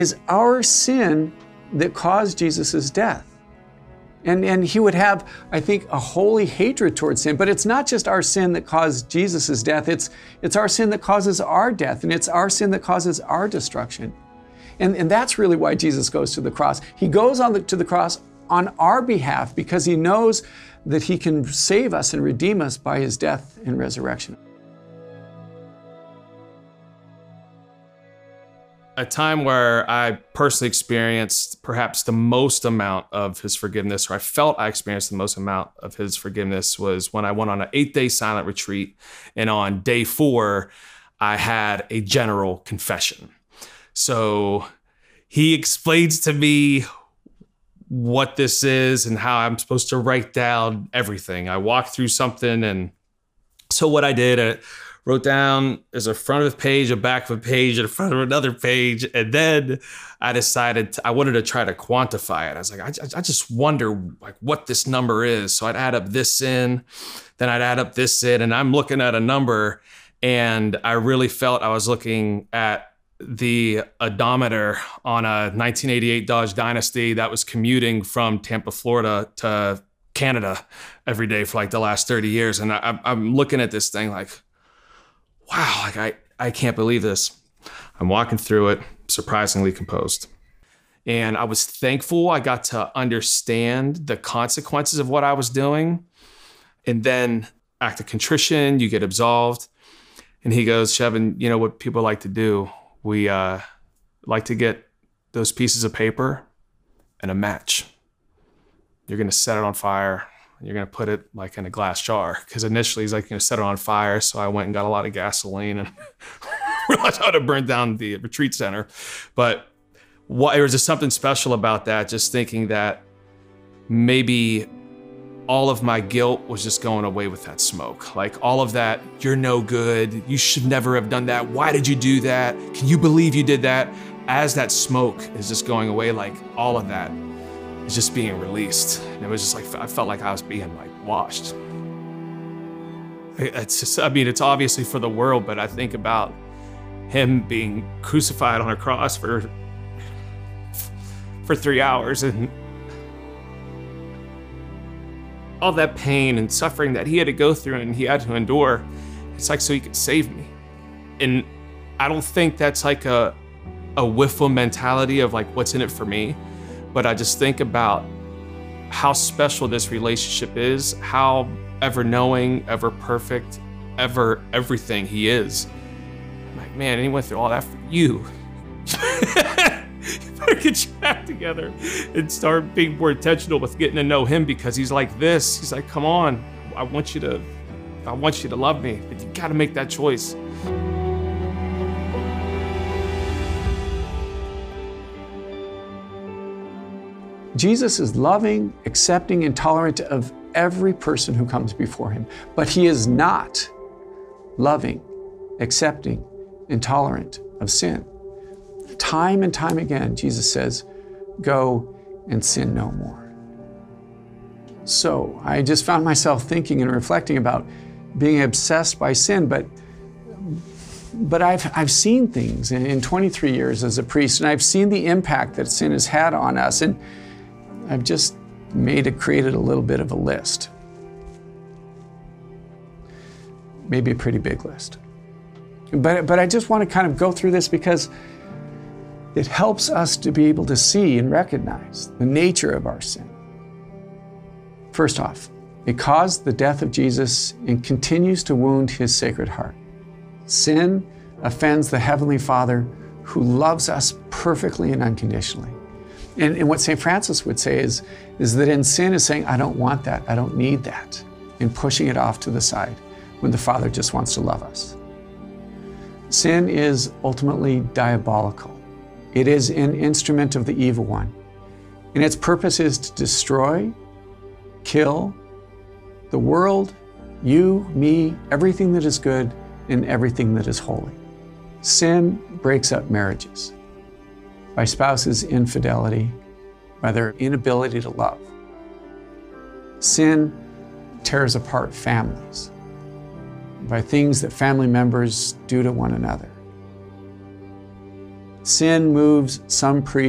It's our sin that caused Jesus' death. And he would have, I think, a holy hatred towards sin. But it's not just our sin that caused Jesus' death. It's our sin that causes our death. And it's our sin that causes our destruction. And that's really why Jesus goes to the cross. He goes to the cross on our behalf because he knows that he can save us and redeem us by his death and resurrection. A time where I personally experienced perhaps the most amount of his forgiveness, or I felt I experienced the most amount of his forgiveness, was when I went on an 8-day silent retreat. And on day 4, I had a general confession. So he explains to me what this is and how I'm supposed to write down everything. I walked through something, and so what I did, I wrote down as a front of a page, a back of a page, and a front of another page. And then I decided I wanted to try to quantify it. I was like, I just wonder like what this number is. So I'd add up this in, then I'd add up this in, and I'm looking at a number, and I really felt I was looking at the odometer on a 1988 Dodge Dynasty that was commuting from Tampa, Florida to Canada every day for like the last 30 years. And I'm looking at this thing like, wow, like I can't believe this. I'm walking through it, surprisingly composed. And I was thankful I got to understand the consequences of what I was doing. And then act of contrition, you get absolved. And he goes, Shevin, you know what people like to do? We like to get those pieces of paper and a match. You're gonna set it on fire. You're gonna put it like in a glass jar. Because initially he's like, set it on fire. So I went and got a lot of gasoline and realized how to burn down the retreat center. But there was just something special about that, just thinking that maybe all of my guilt was just going away with that smoke. Like all of that, you're no good, you should never have done that, why did you do that? Can you believe you did that? As that smoke is just going away, like all of that is just being released. And it was just like, I felt like I was being like washed. It's just, I mean, it's obviously for the world, but I think about him being crucified on a cross for 3 hours and all that pain and suffering that he had to go through and he had to endure. It's like so he could save me. And I don't think that's like a wiffle mentality of like what's in it for me, but I just think about how special this relationship is, how ever knowing, ever perfect, ever everything he is. I'm like, man, and he went through all that for you. You better get your act together and start being more intentional with getting to know him, because he's like this. He's like, come on, I want you to love me, but you gotta make that choice. Jesus is loving, accepting, and tolerant of every person who comes before him, but he is not loving, accepting, and tolerant of sin. Time and time again, Jesus says, go and sin no more. So I just found myself thinking and reflecting about being obsessed by sin, but I've seen things in 23 years as a priest, and I've seen the impact that sin has had on us, and I've just created a little bit of a list. Maybe a pretty big list. But I just want to kind of go through this because it helps us to be able to see and recognize the nature of our sin. First off, it caused the death of Jesus and continues to wound his sacred heart. Sin offends the Heavenly Father who loves us perfectly and unconditionally. And what St. Francis would say is that in sin is saying, I don't want that, I don't need that, and pushing it off to the side when the Father just wants to love us. Sin is ultimately diabolical. It is an instrument of the evil one. And its purpose is to destroy, kill the world, you, me, everything that is good, and everything that is holy. Sin breaks up marriages by spouses' infidelity, by their inability to love. Sin tears apart families by things that family members do to one another. sin moves some priests